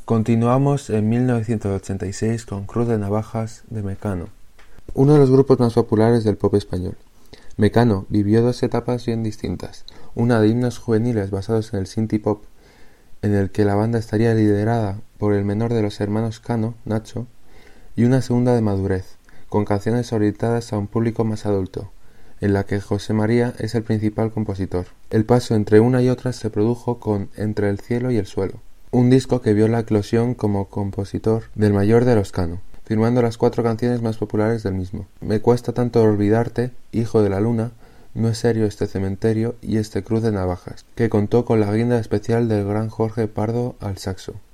Continuamos en 1986 con Cruz de Navajas de Mecano, uno de los grupos más populares del pop español. Mecano vivió dos etapas bien distintas, una de himnos juveniles basados en el synthie-pop, en el que la banda estaría liderada por el menor de los hermanos Cano, Nacho, y una segunda de madurez, con canciones orientadas a un público más adulto, en la que José María es el principal compositor. El paso entre una y otra se produjo con Entre el cielo y el suelo, un disco que vio la eclosión como compositor del mayor de los Cano, firmando las 4 canciones más populares del mismo: Me cuesta tanto olvidarte, Hijo de la luna, No es serio este cementerio y Cruz de navajas, que contó con la guinda especial del gran Jorge Pardo al saxo.